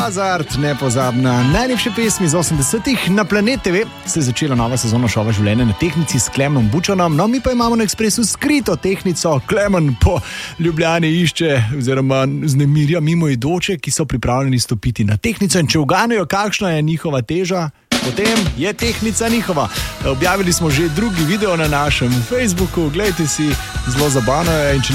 Hazard, nepozabna. Najlepše pesmi iz 80-ih. Na Planet TV se je začela nova sezona šova Življenje na tehtnici s Klemenom Bučanom. No, mi pa imamo na Ekspresu skrito tehtnico. Klemen po Ljubljani išče oziroma znemirja mimoidoče, ki so pripravljeni stopiti na tehtnico. In če uganejo, kakšna je njihova teža, potem je tehtnica njihova. Objavili smo že drugi video na našem Facebooku. Glejte si, zelo zabavno je. In če